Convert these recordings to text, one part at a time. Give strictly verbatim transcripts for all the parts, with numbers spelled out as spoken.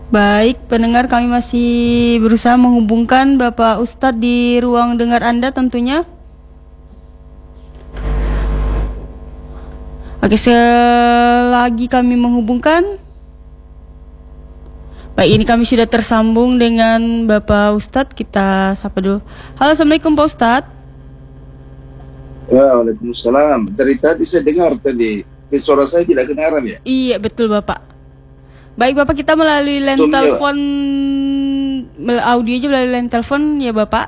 Baik, pendengar, kami masih berusaha menghubungkan Bapak Ustadz di ruang dengar Anda tentunya. Oke, selagi kami menghubungkan. Baik, ini kami sudah tersambung dengan Bapak Ustadz. Kita sapa dulu. Halo, Assalamualaikum Pak Ustadz. Ya, waalaikumsalam. Dari tadi saya dengar tadi, suara saya tidak kedengaran ya? Iya, betul Bapak. Baik Bapak, kita melalui line Zoom-nya, telepon, mel- audio aja melalui line telepon ya Bapak.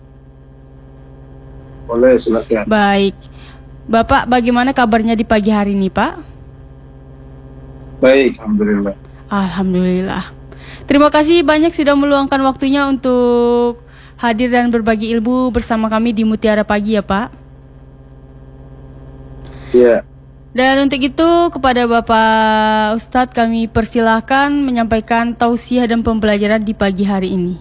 boleh silakan. Baik, Bapak bagaimana kabarnya di pagi hari ini Pak? Baik, alhamdulillah. Alhamdulillah. Terima kasih banyak sudah meluangkan waktunya untuk hadir dan berbagi ilmu bersama kami di Mutiara Pagi ya Pak. Ya, Dan untuk itu kepada Bapak Ustadz kami persilahkan menyampaikan tausiah dan pembelajaran di pagi hari ini.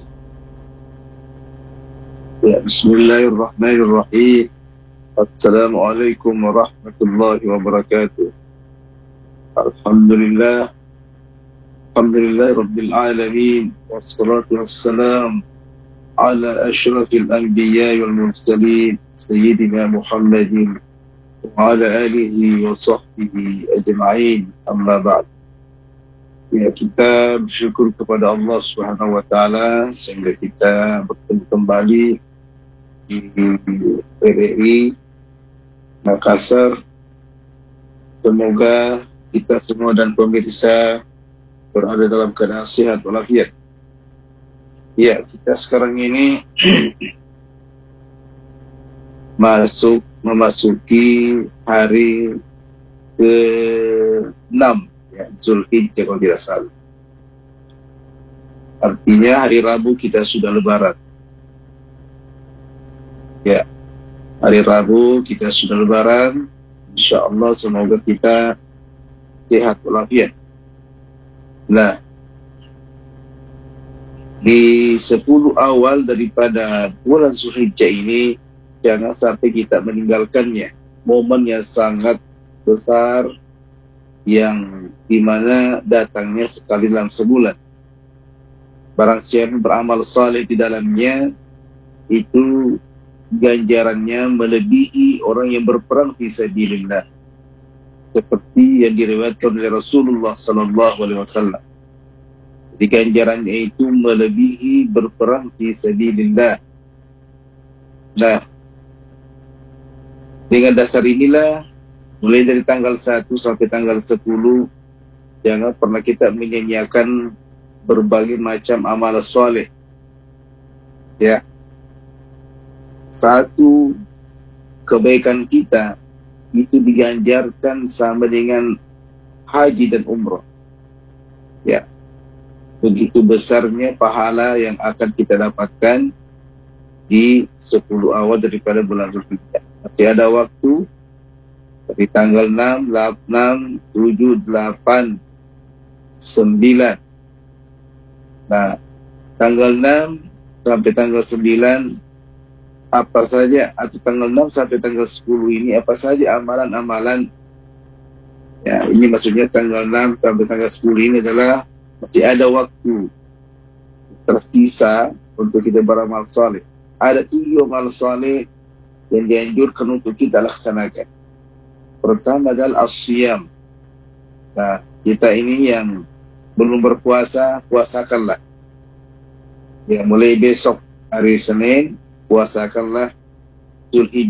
ya. Bismillahirrahmanirrahim. Assalamualaikum warahmatullahi wabarakatuh. Alhamdulillah. Alhamdulillah Rabbil Alamin. Wassalatu wassalam ala ashrafil anbiya wal mursalin Sayyidina Muhammadin wa ala alihi wa sahbihi ajma'in, amma ba'd. Ya, kita bersyukur kepada Allah Subhanahu wa taala sehingga kita bertemu kembali di R R I Makassar. Semoga kita semua dan pemirsa berada dalam keadaan sehat walafiat. Ya, kita sekarang ini masuk memasuki hari ke enam ya, Zulhijjah kalau tidak salah. Artinya hari Rabu kita sudah lebaran. Ya, hari Rabu kita sudah lebaran. Insya Allah semoga kita sehat walafiat. Nah, di sepuluh awal daripada bulan Zulhijjah ini jangan sampai kita meninggalkannya. Momen yang sangat besar yang dimana datangnya sekali dalam sebulan. Barang siapa beramal saleh di dalamnya, itu ganjarannya melebihi orang yang berperang fi sabilillah. Seperti yang diriwayatkan oleh Rasulullah sallallahu alaihi wasallam. Di ganjarannya itu melebihi berperang fi sabilillah. Nah, dengan dasar inilah mulai dari tanggal satu sampai tanggal sepuluh jangan pernah kita menyanyiakan berbagai macam amal soleh. Ya. Satu kebaikan kita itu diganjarkan sama dengan haji dan umrah. Ya. Begitu besarnya pahala yang akan kita dapatkan di sepuluh awal daripada bulan Zulhijjah. Masih ada waktu dari tanggal enam, enam, tujuh, delapan, sembilan. Nah, tanggal enam sampai tanggal sembilan apa saja, atau tanggal enam sampai tanggal sepuluh ini apa saja amalan-amalan. Ya, ini maksudnya tanggal enam sampai tanggal sepuluh ini adalah masih ada waktu tersisa untuk kita beramal saleh. Ada tujuh amal saleh yang dianjurkan untuk kita laksanakan. Pertama adalah as-siyam. Nah, kita ini yang belum berpuasa, puasakanlah. Ya, mulai besok hari Senin, puasakanlah Zulhijjah.